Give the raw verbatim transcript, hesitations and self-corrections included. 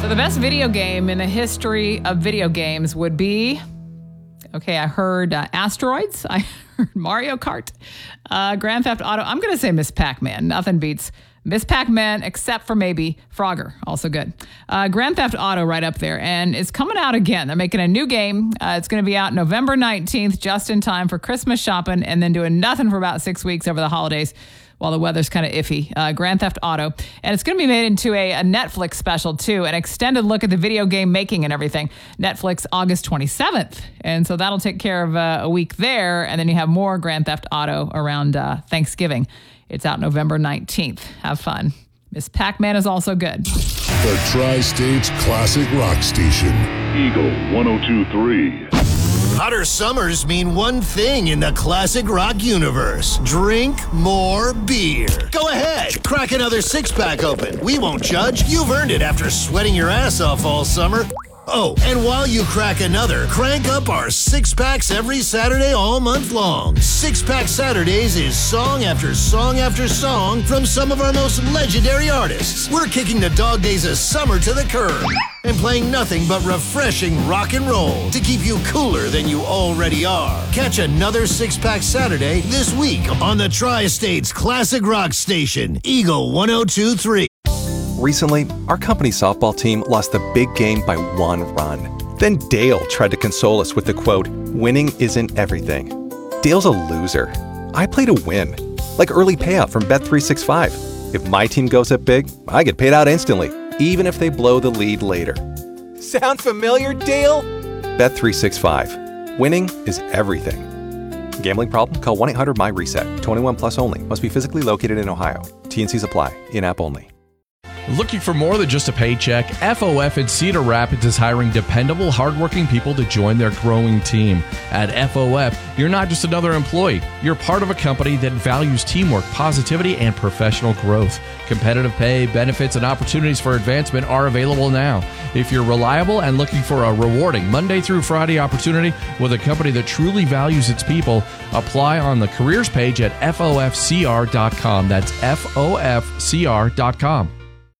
So the best video game in the history of video games would be, okay, I heard uh, Asteroids. I heard Mario Kart, uh, Grand Theft Auto. I'm going to say Miss Pac-Man. Nothing beats Miss Pac-Man except for maybe Frogger. Also good. Uh, Grand Theft Auto right up there. And it's coming out again. They're making a new game. Uh, it's going to be out November nineteenth, just in time for Christmas shopping, and then doing nothing for about six weeks over the holidays while the weather's kind of iffy. Uh, Grand Theft Auto. And it's going to be made into a, a Netflix special, too. An extended look at the video game making and everything. Netflix, August twenty-seventh. And so that'll take care of uh, a week there. And then you have more Grand Theft Auto around uh, Thanksgiving. It's out November nineteenth. Have fun. Miss Pac-Man is also good. The Tri-States Classic Rock Station. Eagle one oh two point three. Hotter summers mean one thing in the classic rock universe. Drink more beer. Go ahead, crack another six-pack open. We won't judge. You've earned it after sweating your ass off all summer. Oh, and while you crack another, crank up our six-packs every Saturday all month long. Six-Pack Saturdays is song after song after song from some of our most legendary artists. We're kicking the dog days of summer to the curb and playing nothing but refreshing rock and roll to keep you cooler than you already are. Catch another Six-Pack Saturday this week on the Tri-States Classic Rock Station, Eagle one oh two point three. Recently, our company softball team lost the big game by one run. Then Dale tried to console us with the quote, "Winning isn't everything." Dale's a loser. I play to win. Like early payout from Bet three sixty-five. If my team goes up big, I get paid out instantly, even if they blow the lead later. Sound familiar, Dale? Bet three sixty-five. Winning is everything. Gambling problem? Call one eight hundred M Y reset. twenty-one plus only. Must be physically located in Ohio. T and Cs apply. In-app only. Looking for more than just a paycheck? F O F in Cedar Rapids is hiring dependable, hardworking people to join their growing team. At F O F, you're not just another employee. You're part of a company that values teamwork, positivity, and professional growth. Competitive pay, benefits, and opportunities for advancement are available now. If you're reliable and looking for a rewarding Monday through Friday opportunity with a company that truly values its people, apply on the careers page at F O F C R dot com. That's F O F C R dot com.